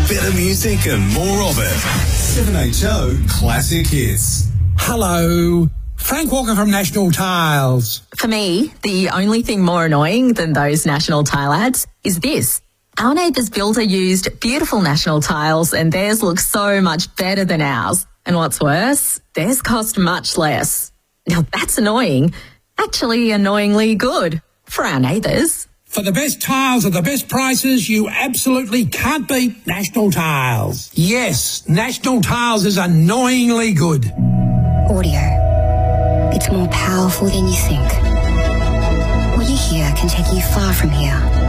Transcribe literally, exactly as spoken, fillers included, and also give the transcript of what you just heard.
better music and more of it. seven H O Classic Hits. Hello. Frank Walker from National Tiles. For me, the only thing more annoying than those National Tile ads is this. Our neighbour's builder used beautiful National Tiles and theirs looks so much better than ours. And what's worse, theirs cost much less. Now that's annoying. Actually annoyingly good for our neighbours. For the best tiles at the best prices, you absolutely can't beat National Tiles. Yes, National Tiles is annoyingly good. Audio. It's more powerful than you think. What you hear can take you far from here.